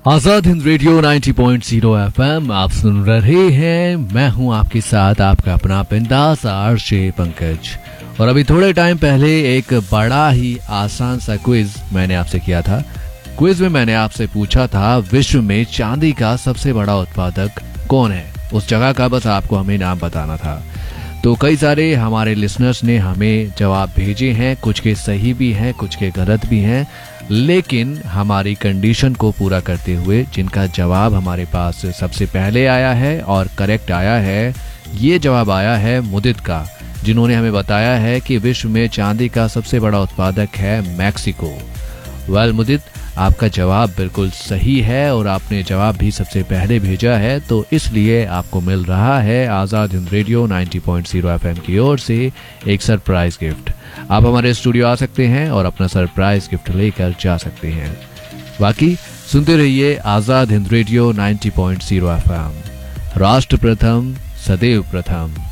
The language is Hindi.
आजाद हिंद रेडियो 90.0 एफएम आप सुन रहे हैं। मैं हूं आपके साथ आपका अपना बिंदास आरजे पंकज। और अभी थोड़े टाइम पहले एक बड़ा ही आसान सा क्विज मैंने आपसे किया था। क्विज में मैंने आपसे पूछा था विश्व में चांदी का सबसे बड़ा उत्पादक कौन है। उस जगह का बस आपको हमें नाम बताना था। तो कई सारे हमारे लिसनर्स ने हमें जवाब भेजे हैं, कुछ के सही भी हैं, कुछ के गलत भी हैं, लेकिन हमारी कंडीशन को पूरा करते हुए जिनका जवाब हमारे पास सबसे पहले आया है और करेक्ट आया है, ये जवाब आया है मुदित का, जिन्होंने हमें बताया है कि विश्व में चांदी का सबसे बड़ा उत्पादक है मैक्सिको। वेल मुदित, आपका जवाब बिल्कुल सही है और आपने जवाब भी सबसे पहले भेजा है, तो इसलिए आपको मिल रहा है आजाद हिंद रेडियो 90.0 एफएम की ओर से एक सरप्राइज गिफ्ट। आप हमारे स्टूडियो आ सकते हैं और अपना सरप्राइज गिफ्ट लेकर जा सकते हैं। बाकी सुनते रहिए आजाद हिंद रेडियो 90.0 एफएम। राष्ट्र प्रथम, सदैव प्रथम।